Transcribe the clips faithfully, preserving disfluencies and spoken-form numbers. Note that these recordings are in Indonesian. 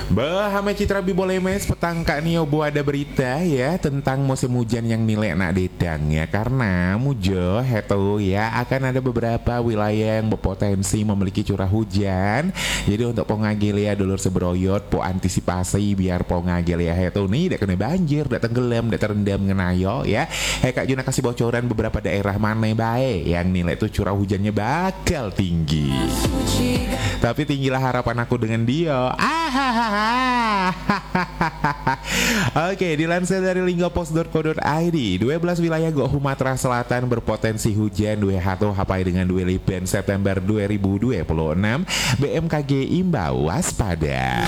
Bahame Citra Bibolemes petangka nih obo ada berita ya tentang musim hujan yang nilai nak dedang ya, karena mujo hetu ya akan ada beberapa wilayah yang berpotensi memiliki curah hujan. Jadi untuk pengagelia dulur sebroyot po antisipasi biar pengagelia hetu nih tidak kena banjir, tidak tenggelam, tidak terendam ngenayo ya. Hei Kak Juna kasih bocoran beberapa daerah mana baik yang nilai itu curah hujannya bakal tinggi. Tapi tinggilah harapan aku dengan dia. Ah, Oke, dilansir dari linggopost dot co dot i d, dua belas wilayah Go Sumatera Selatan berpotensi hujan dua hatu hapai dengan dua lipen September dua ribu dua puluh enam. B M K G imbau waspada.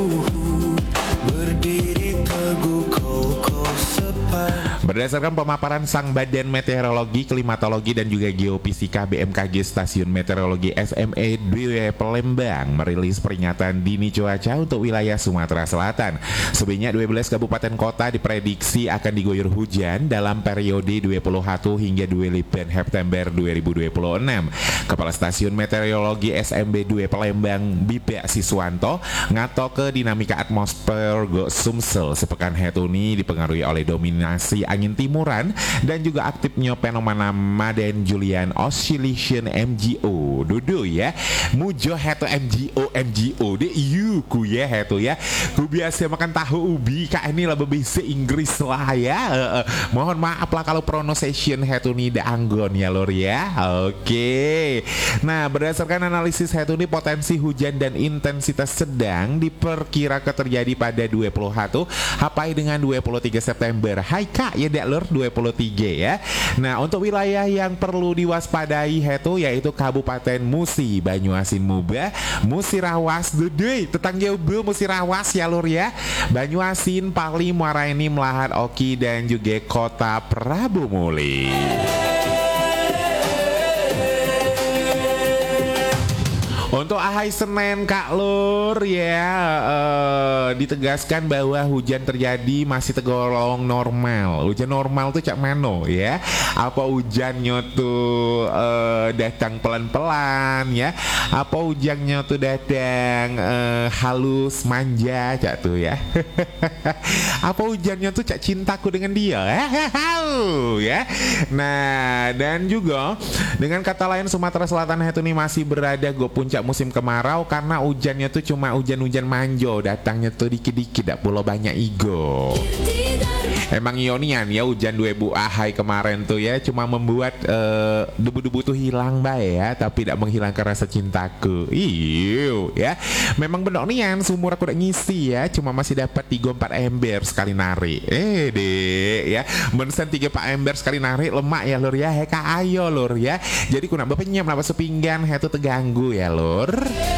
Berdiri teguh kokoh sepan. Berdasarkan pemaparan Sang Badan Meteorologi, Klimatologi dan juga Geofisika B M K G Stasiun Meteorologi S M E dua Palembang merilis peringatan dini cuaca untuk wilayah Sumatera Selatan. Sebanyak dua belas kabupaten kota diprediksi akan diguyur hujan dalam periode dua puluh satu hingga dua puluh lima September dua ribu dua puluh enam. Kepala Stasiun Meteorologi S M B dua Palembang Bipea Siswanto ngato ke dinamika atmosfer Go Sumsel sepekan hetuni dipengaruhi oleh dominasi angin timuran dan juga aktifnya fenomena Madden Julian Oscillation M G O. Dudu ya, mujo hetu M G O M G O de iu ku ya hetu ya. Ku biasa makan tahu ubi kak ini lah berbahasa Inggris lah ya. Uh, uh, mohon maaf lah kalau pronunciation hetu nih da anggon ya lor ya. Oke. Okay. Nah, berdasarkan analisis hetu nih potensi hujan dan intensitas sedang diperkirakan terjadi pada dua puluh satu sampai dengan dua puluh tiga September. Hai kak ya dak lur dua puluh tiga ya. Nah, untuk wilayah yang perlu diwaspadai hetu yaitu Kabupaten Musi, Banyuasin Muba, Musirawas, Dudui, tetangga ubu Musirawas ya lur ya. Banyuasin, Pali, Muaraenim, Melahat, Oki dan juga Kota Prabu Muli. Untuk ahai Senin Kak Lur ya, uh, ditegaskan bahwa hujan terjadi masih tergolong normal. Hujan normal tuh cak mano ya. Apa hujannya tuh uh, datang pelan-pelan ya. Apa hujannya tuh datang uh, halus manja cak tuh ya. Apa hujannya tuh cak cintaku dengan dia ya. Nah, dan juga dengan kata lain Sumatera Selatan itu nih masih berada go puncak musim kemarau karena hujannya tuh cuma hujan-hujan manjo, datangnya tuh dikit-dikit, dak pulau banyak igo. Emang ionian ya hujan dua bu ahai kemarin tuh ya cuma membuat uh, debu-debu tuh hilang bae ya, tapi tidak menghilangkan rasa cintaku. Iu ya. Memang benar nian sumur aku udah ngisi ya, cuma masih dapat tiga empat ember sekali nari. Eh deh ya. Mensen tiga empat ember sekali nari lemak ya lur ya. Heka ayo lur ya. Jadi kuna bepenyam napa sepinggan hetu terganggu ya lur.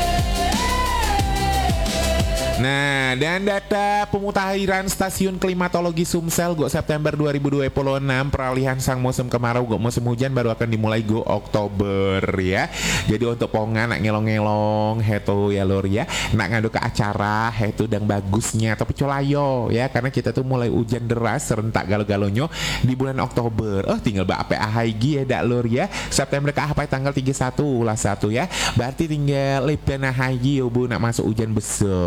Nah, dan data pemutakhiran Stasiun Klimatologi Sumsel go September dua ribu dua puluh enam, peralihan sang musim kemarau go musim hujan baru akan dimulai go Oktober ya. Jadi untuk pongan nak ngelong-ngelong hetu ya lur ya, nak ngadu ke acara hetu dan bagusnya tapi colayo ya, karena kita tuh mulai hujan deras serentak galo-galonyo di bulan Oktober. Oh tinggal ba ape ahaigi ya dak lur ya. September ke apai tanggal tiga puluh satu ulah satu ya. Berarti tinggal leban ahaigi yo bu nak masuk hujan besar.